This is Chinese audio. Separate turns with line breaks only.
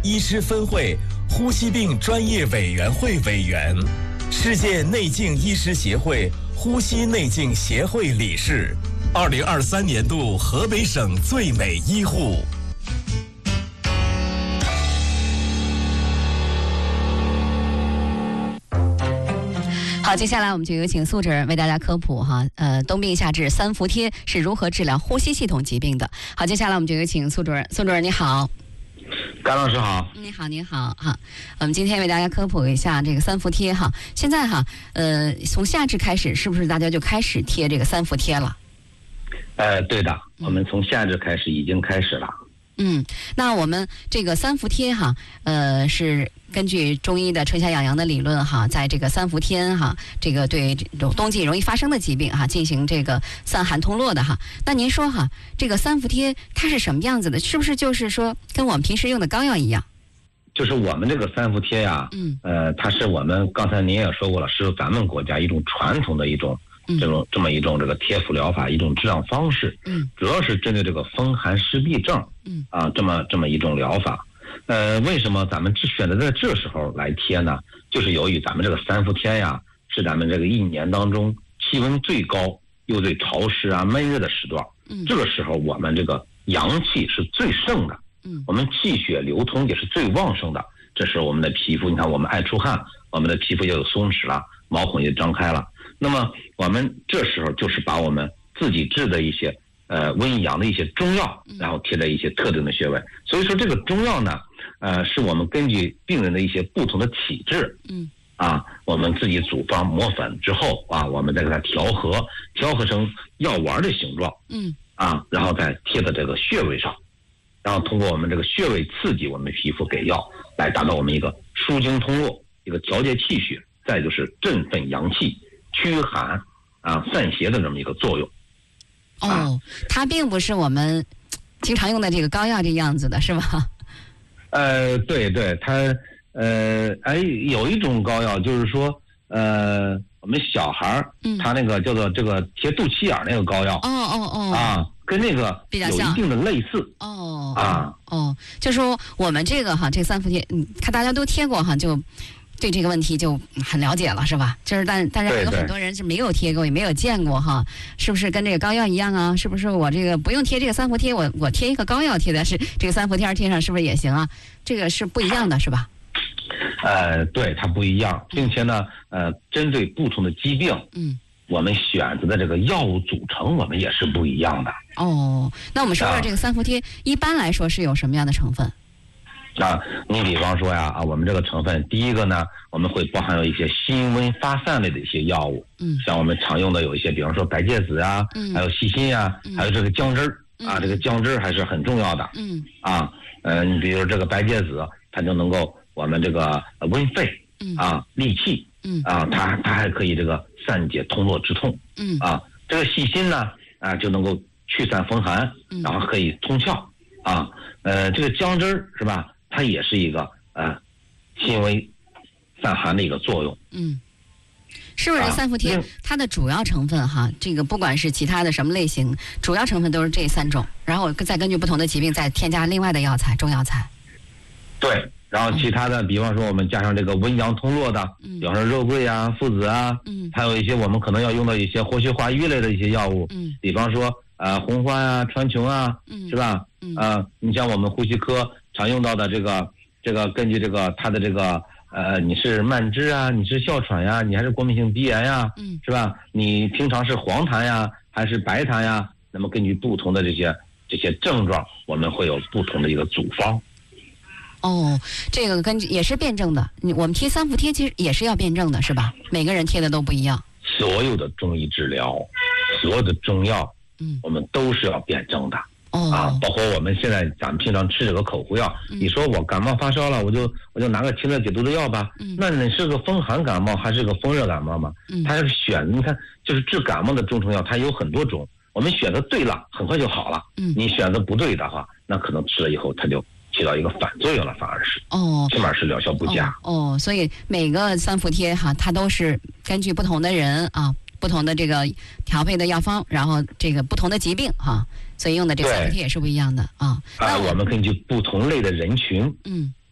医师分会呼吸病专业委员会委员，世界内镜医师协会呼吸内镜协会理事，2023年度河北省最美医护。
好，接下来我们就有请苏主任为大家科普哈，冬病夏治三伏贴是如何治疗呼吸系统疾病的。好，接下来我们就有请苏主任。苏主任你好。
甘老师好。
你好，您好哈。我们今天为大家科普一下这个三伏贴哈。现在哈，从夏至开始，是不是大家就开始贴这个三伏贴了？
对的，我们从夏至开始已经开始了。
那我们这个三伏贴哈，是根据中医的春夏养阳的理论哈，在这个三伏天哈，这个对冬季容易发生的疾病哈，进行这个散寒通络的哈。那您说哈，这个三伏贴它是什么样子的？是不是就是说跟我们平时用的膏药一样？
就是我们这个三伏贴呀，它是我们刚才您也说过了，是咱们国家一种传统的一种这么一种这个贴敷疗法，一种治疗方式。主要是针对这个风寒湿痹症，这么一种疗法。为什么咱们选择在这时候来贴呢？就是由于咱们这个三伏天呀，是咱们这个一年当中气温最高又最潮湿啊闷热的时段。这个时候我们这个阳气是最盛的，我们气血流通也是最旺盛的。这时候我们的皮肤，你看我们爱出汗，我们的皮肤就有松弛了，毛孔也张开了。那么我们这时候就是把我们自己制的一些温阳的一些中药，然后贴在一些特定的穴位。所以说这个中药呢，是我们根据病人的一些不同的体质，我们自己组方磨粉之后我们再给它调和成药丸的形状，然后再贴在这个穴位上，然后通过我们这个穴位刺激我们皮肤给药，来达到我们一个疏经通络，一个调节气血，再就是振奋阳气、驱寒散邪的这么一个作用。
它并不是我们经常用的这个膏药这样子的，是吧？
对，它有一种膏药，就是说我们小孩他那个叫做这个贴肚脐眼那个膏药，跟那个有一定的类似。
就说我们这个这三伏贴，看大家都贴过哈，就对这个问题就很了解了，是吧？就是但是有很多人是没有贴过，也没有见过哈，是不是跟这个膏药一样啊？是不是我这个不用贴这个三伏贴，我贴一个膏药贴的是这个三伏贴贴上，是不是也行啊？这个是不一样的，是吧？
对，它不一样，并且呢，针对不同的疾病，我们选择的这个药物组成，我们也是不一样的。
那我们说说这个三伏贴，一般来说是有什么样的成分？
你比方说呀，我们这个成分，第一个呢，我们会包含有一些辛温发散类的一些药物，像我们常用的有一些，比方说白芥子啊，还有细辛啊，还有这个姜汁儿这个姜汁儿还是很重要的。你比如这个白芥子，它就能够我们这个温肺利气它还可以这个散解通络之痛这个细辛呢就能够驱散风寒，然后可以通窍这个姜汁儿是吧？它也是一个辛微散寒的一个作用。
是不是三伏贴它的主要成分这个不管是其他的什么类型，主要成分都是这3种，然后再根据不同的疾病再添加另外的药材中药材。
对，然后其他的比方说我们加上这个温阳通络的，比方说肉桂附子还有一些我们可能要用到一些活血化瘀类的一些药物，比方说红花川穹是吧？你像我们呼吸科常用到的这个根据这个它的这个你是慢支你是哮喘你还是过敏性鼻炎是吧？你平常是黄痰还是白痰那么根据不同的这些症状，我们会有不同的一个组方。
这个根据也是辩证的，我们贴三伏贴其实也是要辩证的，是吧？每个人贴的都不一样。
所有的中医治疗，所有的中药，我们都是要辩证的。包括我们现在咱们平常吃这个口服药，你说我感冒发烧了，我就拿个清热解毒的药吧，那你是个风寒感冒还是个风热感冒嘛？它是你看就是治感冒的中成药，它有很多种，我们选择对了，很快就好了。你选择不对的话，那可能吃了以后它就起到一个反作用了，反而是起码是疗效不佳。
所以每个三伏贴它都是根据不同的人不同的这个调配的药方，然后这个不同的疾病所以用的这个三伏贴也是不一样的
我们根据不同类的人群